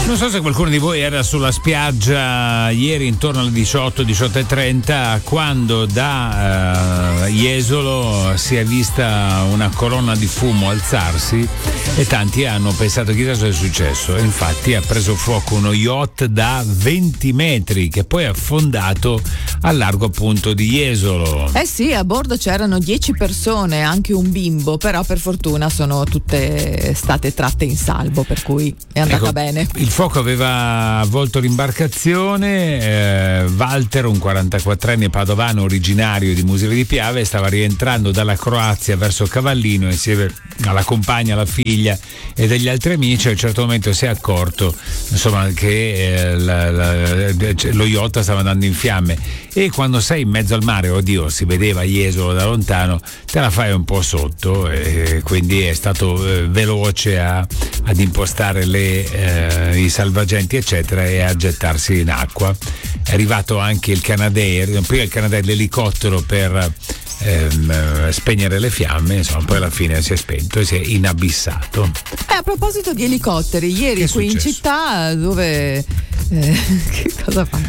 Non so se qualcuno di voi era sulla spiaggia ieri intorno alle 18:30 quando da Jesolo si è vista una colonna di fumo alzarsi e tanti hanno pensato chissà cosa è successo. Infatti ha preso fuoco uno yacht da 20 metri che poi è affondato al largo appunto di Jesolo. Eh sì, a bordo c'erano 10 persone, anche un bimbo, però per fortuna sono tutte state tratte in salvo, per cui è andata bene. Il fuoco aveva avvolto l'imbarcazione. Walter, un 44enne padovano originario di Musile di Piave, stava rientrando dalla Croazia verso Cavallino insieme alla compagna, alla figlia e degli altri amici. A un certo momento si è accorto insomma che lo yacht stava andando in fiamme e quando sei in mezzo al mare, oddio, si vedeva Jesolo da lontano, te la fai un po' sotto e quindi è stato veloce ad impostare i salvagenti eccetera e a gettarsi in acqua. È arrivato anche il Canadair, prima l'elicottero per spegnere le fiamme, insomma poi alla fine si è spento e si è inabissato. A proposito di elicotteri, ieri qui in città dove che cosa fai?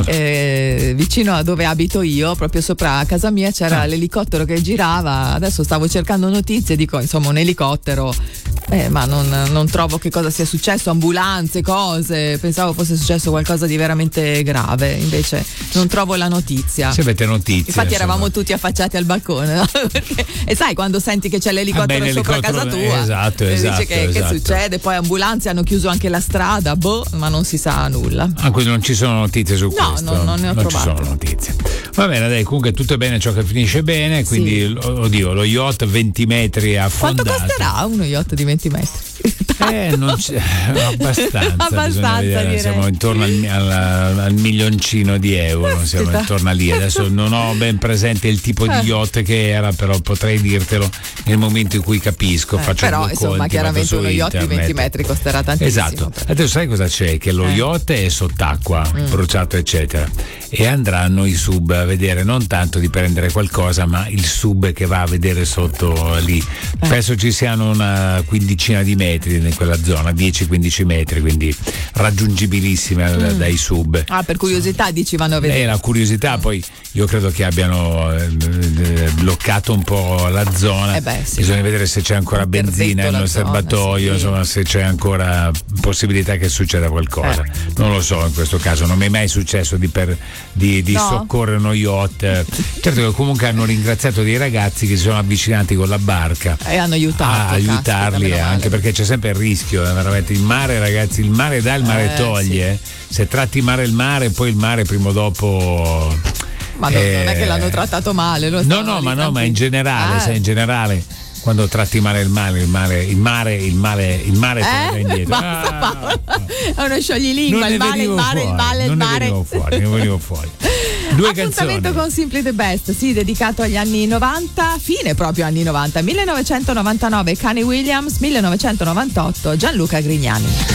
Vicino a dove abito io, proprio sopra casa mia c'era l'elicottero che girava. Adesso stavo cercando notizie, dico insomma un elicottero, ma non trovo che cosa sia successo, ambulanze, cose, pensavo fosse successo qualcosa di veramente grave, invece non trovo la notizia. Se avete notizie, infatti eravamo tutti affacciati al balcone, no? Perché, e sai quando senti che c'è l'elicottero sopra casa tua, esatto, dici che succede, poi ambulanze hanno chiuso anche la strada, ma non si sa nulla. Quindi non ci sono notizie su questo? No, non ne ho trovate. Non ci sono notizie. Va bene, dai, comunque tutto è bene ciò che finisce bene, quindi oddio, lo yacht 20 metri affondato. Quanto costerà uno yacht di 20 metri? Non c'è, abbastanza direi. Siamo intorno al milioncino di euro, siamo intorno a lì. Adesso non ho ben presente il tipo di yacht che era, però potrei dirtelo nel momento in cui capisco. Faccio però insomma chiaramente uno yacht di 20 metri costerà tantissimo. Esatto. Adesso sai cosa c'è? Che lo yacht è sott'acqua, bruciato eccetera, e andranno i sub a vedere, non tanto di prendere qualcosa, ma il sub che va a vedere sotto lì. Penso ci siano una quindicina di metri in quella zona, 10-15 metri, quindi raggiungibilissima dai sub. Per curiosità dici vanno a vedere. La curiosità, poi io credo che abbiano bloccato un po' la zona. Sì. Bisogna vedere se c'è ancora benzina nel serbatoio, insomma se c'è ancora possibilità che succeda qualcosa. Non lo so in questo caso, non mi è mai successo di soccorrere uno yacht. Certo che comunque hanno ringraziato dei ragazzi che si sono avvicinati con la barca e hanno aiutarli, anche perché c'è sempre il rischio, veramente il mare, ragazzi, il mare dà, il mare toglie. Se tratti mare il mare, poi il mare primo o dopo. Ma non è che l'hanno trattato male, ma in generale, sai, in generale quando tratti male il mare te lo dà indietro. È uno scioglilingua, il mare. Non ne venivo fuori. Due appuntamento canzoni con Simply the Best, dedicato agli anni 90, fine proprio anni 90, 1999 Kanye Williams, 1998 Gianluca Grignani.